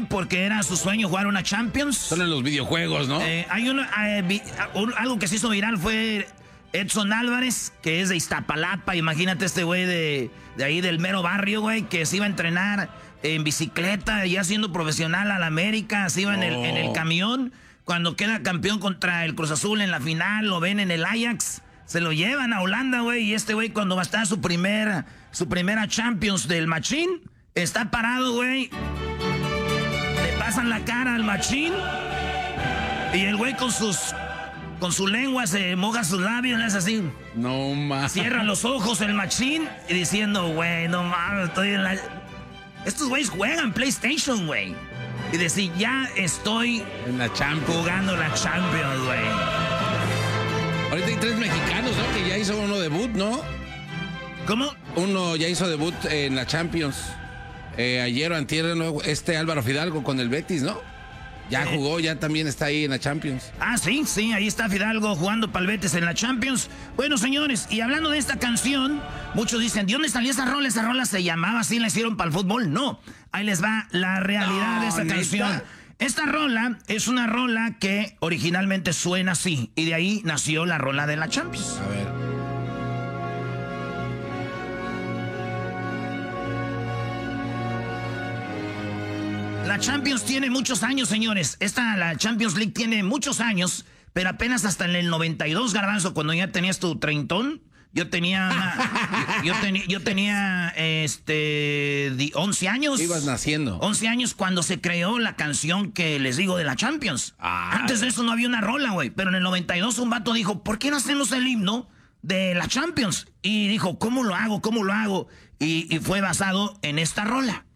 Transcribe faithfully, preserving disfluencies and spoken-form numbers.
porque era su sueño jugar una Champions. Son en los videojuegos, ¿no? Eh, hay uno, eh, vi, un, algo que se hizo viral fue Edson Álvarez, que es de Iztapalapa. Imagínate este güey de, de ahí del mero barrio, güey, que se iba a entrenar en bicicleta, ya siendo profesional a la América, se iba oh. en, el, en el camión. Cuando queda campeón contra el Cruz Azul en la final, lo ven en el Ajax, se lo llevan a Holanda, güey, y este güey cuando va a estar su, primer, su primera Champions del Machín, está parado, güey. Le pasan la cara al Machín y el güey con sus con su lengua se moja sus labios, es así. No mames. Cierra los ojos el Machín y diciendo, güey, no mames, estoy en la... Estos güeyes juegan PlayStation, güey. Y decir, ya estoy en la Champions. Jugando la Champions, güey. Ahorita hay tres mexicanos, ¿no? Que ya hizo uno debut, ¿no? ¿Cómo? Uno ya hizo debut en la Champions. Eh, ayer o antier, ¿no? Este Álvaro Fidalgo con el Betis, ¿no? Ya eh. jugó, ya también está ahí en la Champions. Ah, sí, sí, ahí está Fidalgo jugando para el Betis en la Champions. Bueno, señores, y hablando de esta canción, muchos dicen, ¿de dónde salió esa rola? ¿Esa rola se llamaba así, la hicieron para el fútbol? No, ahí les va la realidad no, de esa ¿neta? canción. Esta rola es una rola que originalmente suena así, y de ahí nació la rola de la Champions. A ver. La Champions tiene muchos años, señores. Esta, la Champions League tiene muchos años, pero apenas hasta en el noventa y dos, Garbanzo, cuando ya tenías tu treintón, yo tenía, yo, yo, ten, yo tenía, este, once años. Ibas naciendo. once años cuando se creó la canción que les digo de la Champions. Ay. Antes de eso no había una rola, güey, pero en el noventa y dos un vato dijo, ¿por qué no hacemos el himno de la Champions? Y dijo, ¿cómo lo hago? ¿Cómo lo hago? Y, y fue basado en esta rola.